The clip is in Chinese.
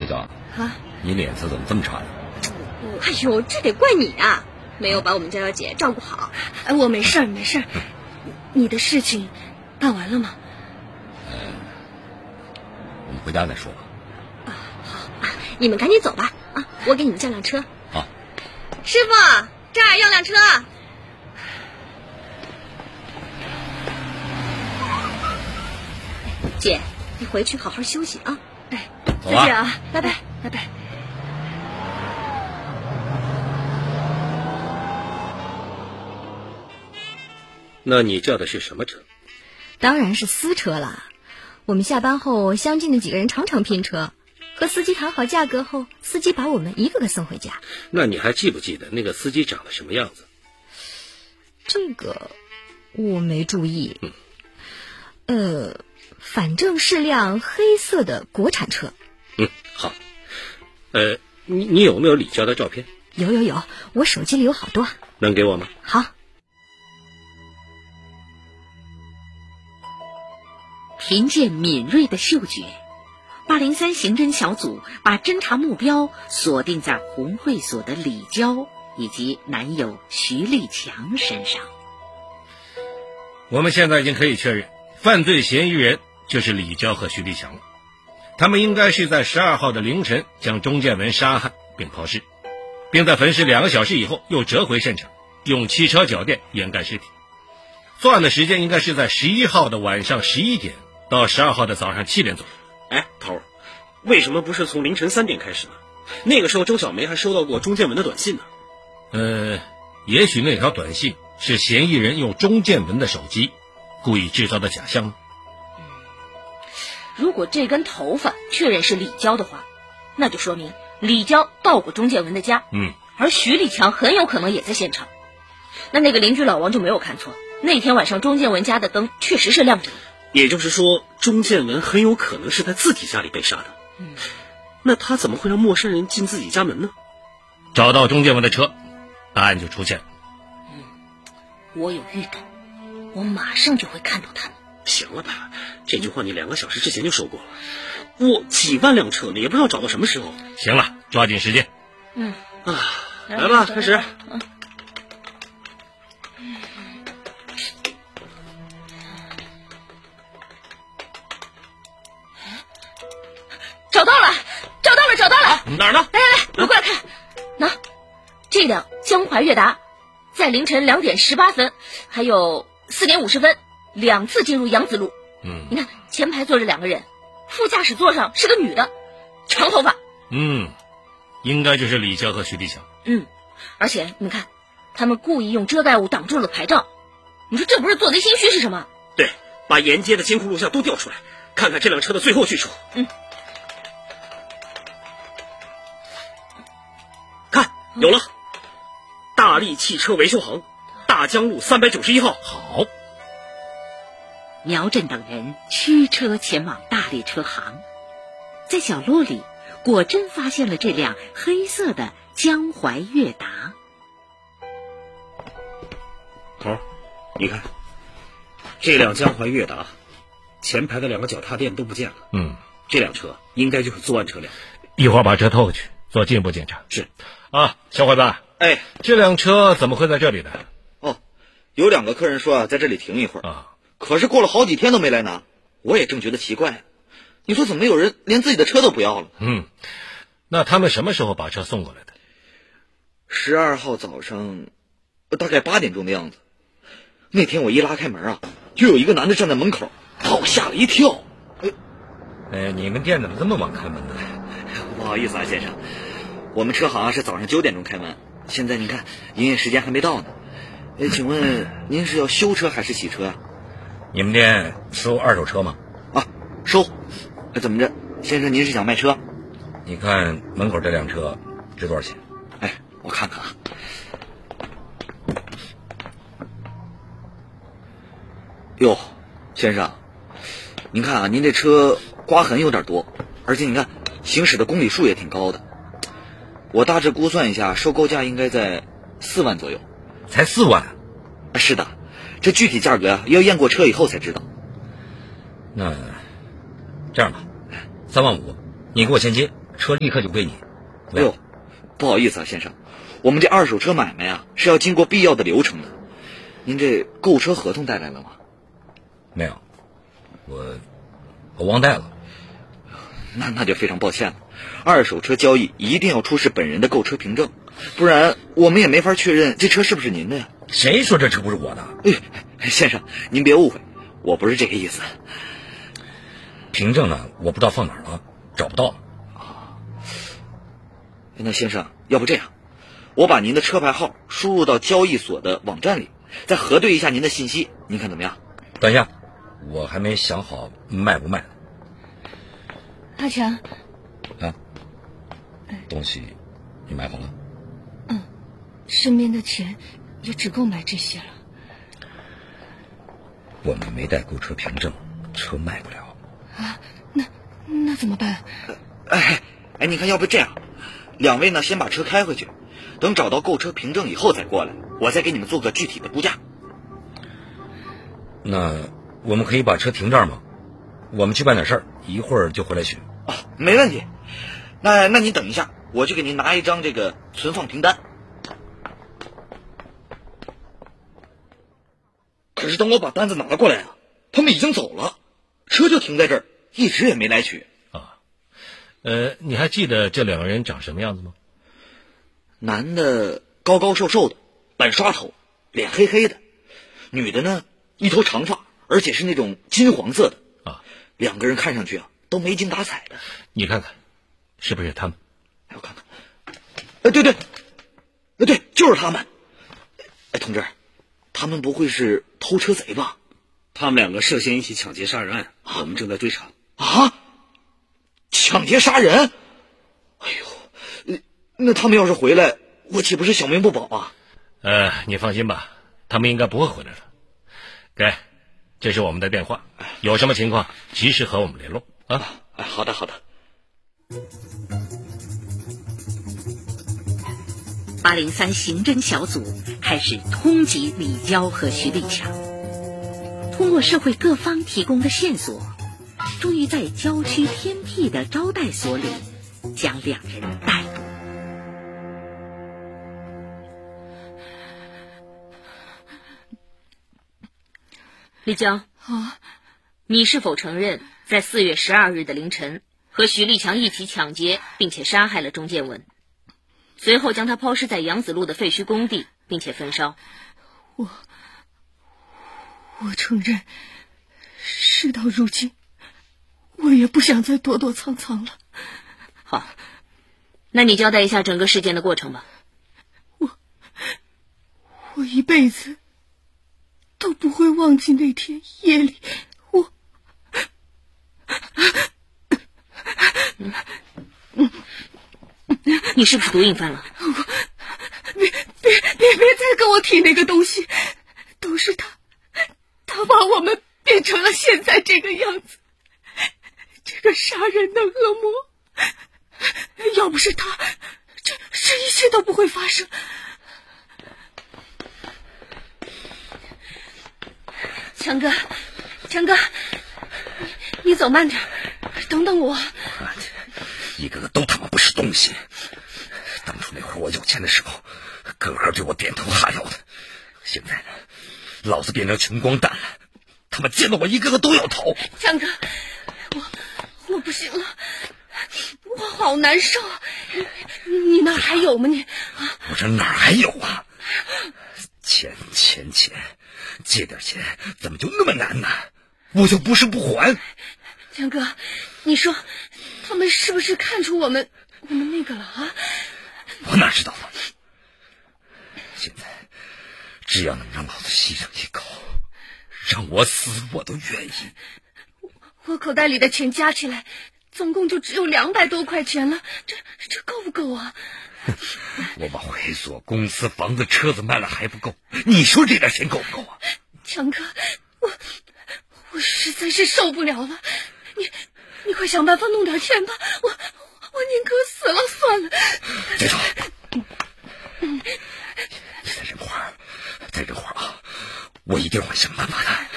个啊， 你脸色怎么这么差呢？ 哎呦，这得怪你啊，没有把我们家小姐照顾好。我没事儿，没事儿。你的事情办完了吗？ 我们回家再说吧。 好啊，你们赶紧走吧。啊，我给你们叫辆车。 好。 师傅，这儿要辆车。姐，你回去好好休息啊。哎， 走吧。 再见啊，拜拜，拜拜。 那你叫的是什么车？ 当然是私车啦。我们下班后相近的几个人常常拼车，和司机谈好价格后，司机把我们一个个送回家。 那你还记不记得那个司机长得什么样子？ 这个我没注意。反正是辆黑色的国产车。 好。你有没有李娇的照片？ 有，我手机里有好多。 能给我吗？ 好。 凭借敏锐的嗅觉，803刑侦小组把侦查目标锁定在红会所的李娇以及男友徐立强身上。 我们现在已经可以确认，犯罪嫌疑人就是李娇和徐立强了。他们应该是在12号的凌晨将钟建文杀害并抛尸，并在焚尸2个小时以后又折回现场，用汽车脚垫掩盖尸体。作案的时间应该是在11号的晚上11点到12号的早上7点左右。 哎，头，为什么不是从凌晨3点开始呢？那个时候周小梅还收到过钟建文的短信呢。 也许那条短信是嫌疑人用钟建文的手机故意制造的假象。 如果这根头发确认是李娇的话，那就说明李娇到过钟建文的家，而徐立强很有可能也在现场。那个邻居老王就没有看错，那天晚上钟建文家的灯确实是亮着的。 也就是说，钟建文很有可能是在自己家里被杀的。那他怎么会让陌生人进自己家门呢？ 找到钟建文的车，答案就出现了。 我有预感，我马上就会看到他们。 行了吧，这句话你2个小时之前就说过了。我几万辆车呢，也不知道找到什么时候。 行了，抓紧时间。 来吧，开始。 找到了！ 哪儿呢？ 来，你过来看。这辆江淮悦达，在凌晨2点18分，还有4点50分，2次进入扬子路。你看前排坐着2个人，副驾驶座上是个女的，长头发。 应该就是李娇和徐立强。 而且你们看，他们故意用遮盖物挡住了牌照，你说这不是做贼心虚是什么？ 对，把沿街的监控录像都调出来，看看这辆车的最后去处。看，有了，大力汽车维修行，大江路391号。 好。 苗振等人驱车前往大力车行，在角落里果真发现了这辆黑色的江淮悦达。 头，你看，这辆江淮悦达前排的2个脚踏垫都不见了。这辆车应该就是作案车辆。 一会儿把车拖回去做进一步检查。 是。 小伙子，这辆车怎么会在这里的？ 有2个客人说在这里停一会儿可是过了好几天都没来拿，我也正觉得奇怪。你说怎么有人连自己的车都不要了？ 那他们什么时候把车送过来的 ？12号早上，大概8点钟的样子。那天我一拉开门就有一个男的站在门口，把我吓了一跳。 你们店怎么这么晚开门呢？ 不好意思先生，我们车行是早上9点钟开门，现在您看营业时间还没到呢。请问您是要修车还是洗车你们店收2手车吗？ 收。怎么着，先生您是想卖车？ 你看门口这辆车值多少钱？ 我看看哟，先生，您看您这车刮痕有点多，而且你看行驶的公里数也挺高的。我大致估算一下，收购价应该在4万左右。 才4万？ 是的，这具体价格要验过车以后才知道。 那这样吧，3万5，你给我现金车立刻就归你。 哎呦，不好意思啊，先生，我们这二手车买卖啊是要经过必要的流程的。您这购车合同带来了吗？ 没有，我忘带了。 那就非常抱歉了。二手车交易一定要出示本人的购车凭证，不然我们也没法确认这车是不是您的呀。 谁说这车不是我的？ 先生，您别误会，我不是这个意思。 凭证呢，我不知道放哪儿了，找不到了。 那先生，要不这样，我把您的车牌号输入到交易所的网站里，再核对一下您的信息，您看怎么样？ 等一下，我还没想好卖不卖。 阿强， 啊，东西你买好了？ 身边的钱也只够买这些了。 我们没带购车凭证，车卖不了。 啊，那怎么办？ 你看，要不这样，两位呢先把车开回去，等找到购车凭证以后再过来，我再给你们做个具体的估价。 那我们可以把车停这儿吗？我们去办点事儿，一会儿就回来取。 没问题。那您等一下，我去给您拿一张这个存放凭单。可是等我把单子拿过来啊，他们已经走了，车就停在这儿，一直也没来取。 你还记得这两个人长什么样子吗？ 男的高高瘦瘦的，板刷头，脸黑黑的；女的呢，一头长发，而且是那种金黄色的。两个人看上去啊，都没精打采的。 你看看，是不是他们？ 我看看。对，就是他们。同志，他们不会是偷车贼吧？ 他们两个涉嫌一起抢劫杀人案，我们正在追查。 抢劫杀人？那他们要是回来，我岂不是小命不保啊？ 你放心吧，他们应该不会回来的。这是我们的电话，有什么情况及时和我们联络啊。 好的。 803刑侦小组开始通缉李娇和徐立强，通过社会各方提供的线索，终于在郊区偏僻的招待所里将两人逮捕。 李娇，你是否承认在4月12日的凌晨和徐立强一起抢劫并且杀害了钟建文，随后将他抛尸在杨子路的废墟工地并且焚烧？ 我承认，事到如今，我也不想再躲躲藏藏了。 好，那你交代一下整个事件的过程吧。 我一辈子都不会忘记那天夜里， 你是不是毒瘾犯了？ 别再跟我提那个东西，都是他把我们变成了现在这个样子，这个杀人的恶魔，要不是他，这一切都不会发生。强哥，你走慢点，等等我。 一个个都他妈不是东西！当初那会儿我有钱的时候，个个对我点头哈腰的，现在呢，老子变成穷光蛋了，他们见到我一个个都要逃。 强哥，我不行了，我好难受。你那还有吗你？ 我这哪儿还有啊？钱，借点钱怎么就那么难呢？我就不是不还。 强哥，你说他们是不是看出我们那个了啊？ 我哪知道呢？现在只要能让老子牺牲一口，让我死我都愿意。 我口袋里的钱加起来总共就只有200多块钱了，这够不够啊？ 我把会所、公司、房子、车子卖了还不够，你说这点钱够不够啊？ 强哥，我实在是受不了了，你快想办法弄点钱吧，我宁可死了算了。 别走，你再忍会儿啊，我一定会想办法的。